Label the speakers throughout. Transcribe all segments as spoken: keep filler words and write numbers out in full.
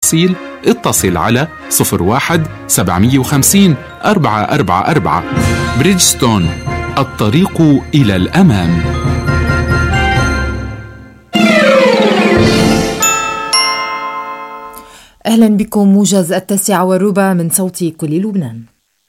Speaker 1: التفاصيل اتصل على صفر واحد سبعمية وخمسين أربعة أربعة أربعة. بريدجستون، الطريق إلى الأمام.
Speaker 2: أهلا بكم. موجز التاسعة والربع من صوت كل لبنان.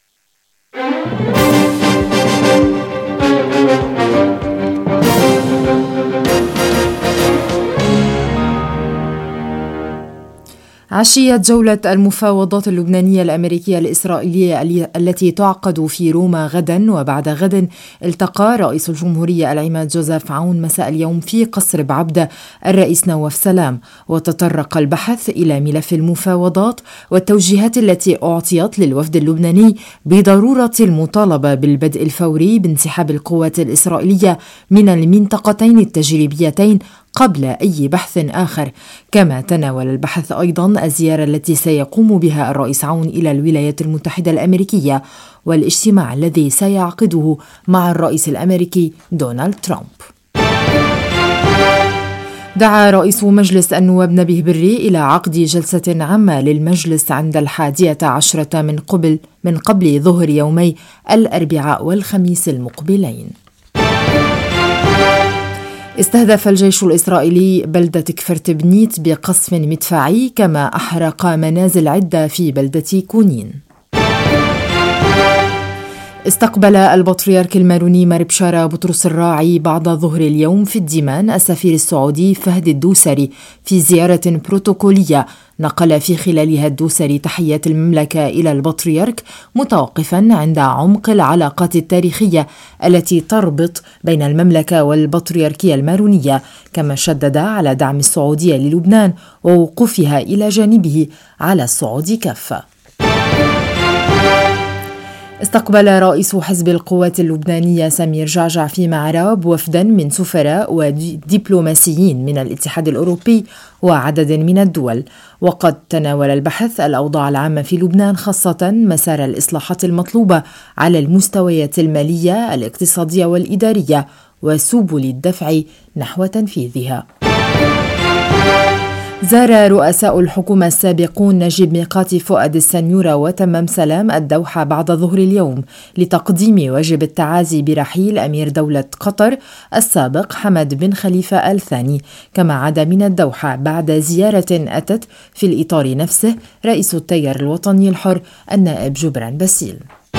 Speaker 2: عشية جولة المفاوضات اللبنانية الأمريكية الإسرائيلية التي تعقد في روما غدا وبعد غد، التقى رئيس الجمهورية العماد جوزيف عون مساء اليوم في قصر بعبدة الرئيس نواف سلام، وتطرق البحث إلى ملف المفاوضات والتوجيهات التي أعطيت للوفد اللبناني بضرورة المطالبة بالبدء الفوري بانسحاب القوات الإسرائيلية من المنطقتين التجريبيتين قبل أي بحث آخر. كما تناول البحث أيضا الزيارة التي سيقوم بها الرئيس عون إلى الولايات المتحدة الأمريكية والاجتماع الذي سيعقده مع الرئيس الأمريكي دونالد ترامب. دعا رئيس مجلس النواب نبيه بري إلى عقد جلسة عامة للمجلس عند الحادية عشرة من قبل من قبل ظهر يومي الأربعاء والخميس المقبلين. استهدف الجيش الإسرائيلي بلدة كفرت بنيت بقصف مدفعي، كما أحرق منازل عدة في بلدة كونين. استقبل البطريرك الماروني مار بشارة بطرس الراعي بعد ظهر اليوم في الديمان السفير السعودي فهد الدوسري في زيارة بروتوكولية نقل في خلالها الدوسري تحيات المملكة إلى البطريرك، متوقفا عند عمق العلاقات التاريخية التي تربط بين المملكة والبطريركية المارونية، كما شدد على دعم السعودية للبنان ووقوفها إلى جانبه على الصعود كافة. استقبل رئيس حزب القوات اللبنانية سمير جعجع في معراب وفدا من سفراء ودبلوماسيين من الاتحاد الأوروبي وعدد من الدول، وقد تناول البحث الأوضاع العامة في لبنان، خاصة مسار الإصلاحات المطلوبة على المستويات المالية الاقتصادية والإدارية وسبل الدفع نحو تنفيذها. زار رؤساء الحكومة السابقون نجيب ميقاتي فؤاد السنيورة وتمام سلام الدوحة بعد ظهر اليوم لتقديم واجب التعازي برحيل أمير دولة قطر السابق حمد بن خليفة آل ثاني. كما عاد من الدوحة بعد زيارة أتت في الإطار نفسه رئيس التيار الوطني الحر النائب جبران باسيل.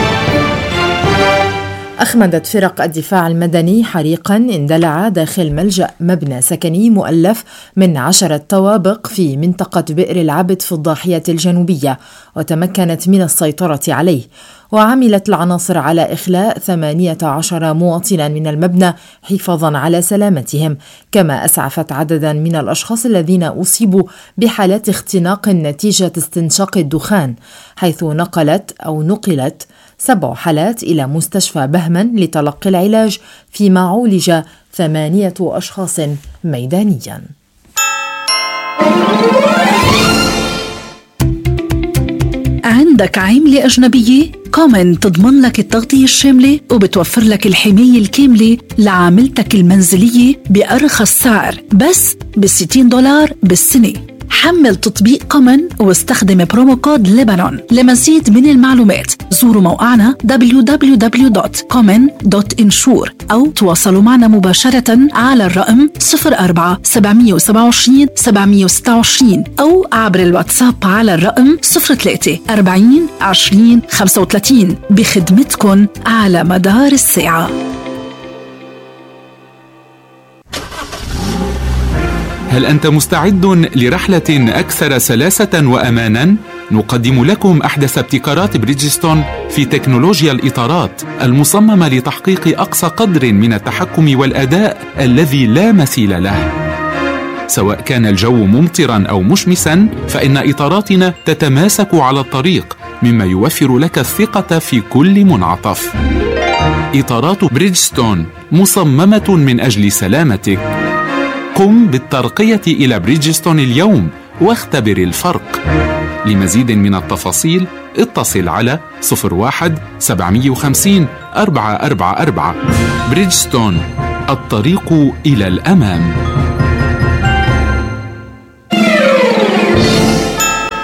Speaker 2: أخمدت فرق الدفاع المدني حريقاً اندلع داخل ملجأ مبنى سكني مؤلف من عشرة طوابق في منطقة بئر العبد في الضاحية الجنوبية، وتمكنت من السيطرة عليه. وعملت العناصر على إخلاء ثمانية عشر مواطنا من المبنى حفاظا على سلامتهم، كما أسعفت عددا من الأشخاص الذين أصيبوا بحالات اختناق نتيجة استنشاق الدخان، حيث نقلت أو نقلت سبع حالات إلى مستشفى بهمن لتلقي العلاج، فيما عولج ثمانية أشخاص ميدانيا.
Speaker 3: عندك عملة أجنبية؟ كومن تضمن لك التغطية الشاملة وبتوفر لك الحماية الكاملة لعاملتك المنزلية بأرخص سعر، بس بستين دولار بالسنة. حمل تطبيق كومن واستخدم برومو كود لبنان. لمزيد من المعلومات زوروا موقعنا دبليو دبليو دبليو دوت كومن دوت انشور أو تواصلوا معنا مباشرة على الرقم صفر أربعة سبعمية وسبعة وعشرين سبعمية وستة وعشرين أو عبر الواتساب على الرقم صفر ثلاثة أربعين عشرين خمسة وثلاثين، بخدمتكم على مدار الساعة.
Speaker 1: هل أنت مستعد لرحلة أكثر سلاسة وأماناً؟ نقدم لكم أحدث ابتكارات بريدجستون في تكنولوجيا الإطارات المصممة لتحقيق أقصى قدر من التحكم والأداء الذي لا مثيل له. سواء كان الجو ممطراً أو مشمساً، فإن إطاراتنا تتماسك على الطريق، مما يوفر لك الثقة في كل منعطف. إطارات بريدجستون مصممة من أجل سلامتك. قم بالترقية إلى بريدجستون اليوم واختبر الفرق. لمزيد من التفاصيل اتصل على صفر واحد سبعمية وخمسين أربعة أربعة أربعة. بريدجستون، الطريق إلى الأمام.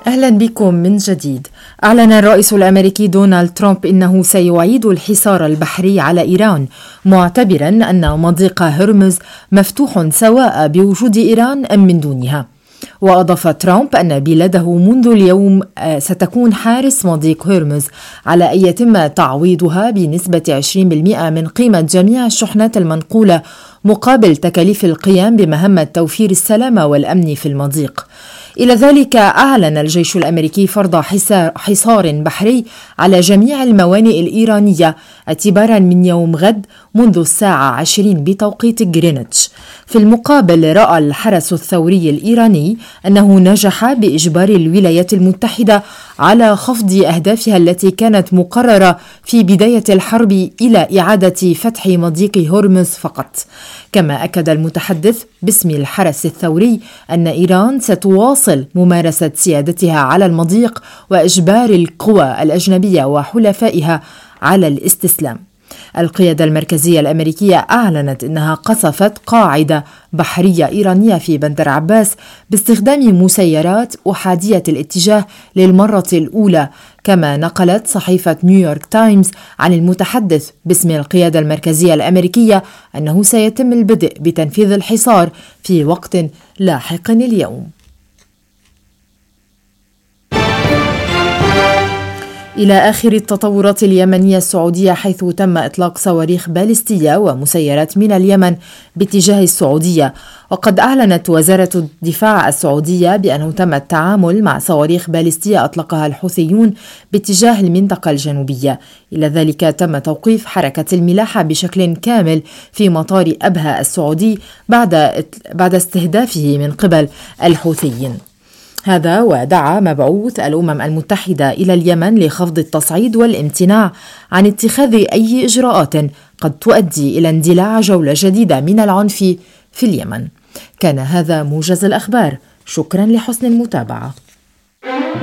Speaker 2: أهلا بكم من جديد. أعلن الرئيس الأمريكي دونالد ترامب إنه سيعيد الحصار البحري على إيران، معتبرا أن مضيق هرمز مفتوح سواء بوجود إيران أم من دونها. وأضاف ترامب أن بلاده منذ اليوم ستكون حارس مضيق هرمز على أن يتم تعويضها بنسبة عشرين بالمئة من قيمة جميع الشحنات المنقولة مقابل تكاليف القيام بمهمة توفير السلامة والأمن في المضيق. إلى ذلك أعلن الجيش الأمريكي فرض حصار بحري على جميع الموانئ الإيرانية اعتبارا من يوم غد منذ الساعة عشرين بتوقيت غرينتش. في المقابل رأى الحرس الثوري الإيراني أنه نجح بإجبار الولايات المتحدة على خفض أهدافها التي كانت مقررة في بداية الحرب إلى إعادة فتح مضيق هرمز فقط. كما أكد المتحدث باسم الحرس الثوري أن إيران ستواصل ممارسة سيادتها على المضيق وإجبار القوى الأجنبية وحلفائها على الاستسلام. القيادة المركزية الأمريكية أعلنت أنها قصفت قاعدة بحرية إيرانية في بندر عباس باستخدام مسيرات أحادية الاتجاه للمرة الأولى. كما نقلت صحيفة نيويورك تايمز عن المتحدث باسم القيادة المركزية الأمريكية أنه سيتم البدء بتنفيذ الحصار في وقت لاحق اليوم. إلى آخر التطورات اليمنية السعودية، حيث تم إطلاق صواريخ باليستية ومسيرات من اليمن باتجاه السعودية. وقد أعلنت وزارة الدفاع السعودية بأنه تم التعامل مع صواريخ باليستية أطلقها الحوثيون باتجاه المنطقة الجنوبية. إلى ذلك تم توقيف حركة الملاحة بشكل كامل في مطار أبها السعودي بعد بعد استهدافه من قبل الحوثيين. هذا ودعا مبعوث الأمم المتحدة إلى اليمن لخفض التصعيد والامتناع عن اتخاذ أي إجراءات قد تؤدي إلى اندلاع جولة جديدة من العنف في اليمن. كان هذا موجز الأخبار. شكرا لحسن المتابعة.